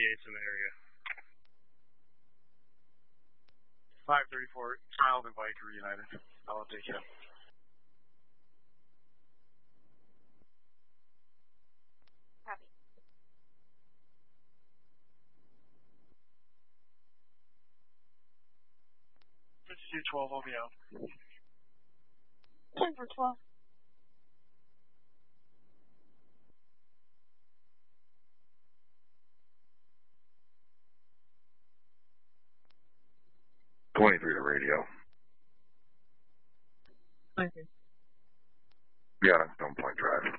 38's in the area. 534, child and bike reunited. I'll take you. Copy. 5212, I'll be out. 10 for 12. .23 to radio. 23. Yeah, on Stone Point Drive.